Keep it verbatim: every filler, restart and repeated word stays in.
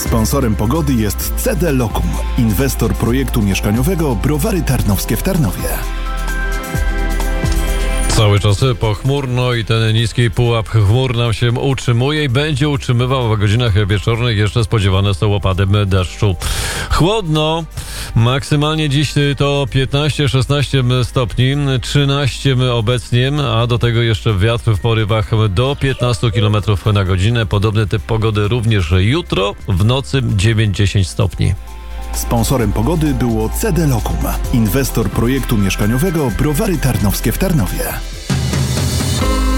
Sponsorem pogody jest C D Lokum, inwestor projektu mieszkaniowego Browary Tarnowskie w Tarnowie. Cały czas pochmurno i ten niski pułap chmur nam się utrzymuje i będzie utrzymywał w godzinach wieczornych. Jeszcze spodziewane są opady deszczu. Chłodno. Maksymalnie dziś to piętnaście szesnaście stopni, trzynaście obecnie, a do tego jeszcze wiatr w porywach do piętnaście kilometrów na godzinę. Podobny typ pogody również jutro, w nocy dziewięć dziesięć stopni. Sponsorem pogody było C D Lokum, inwestor projektu mieszkaniowego Browary Tarnowskie w Tarnowie.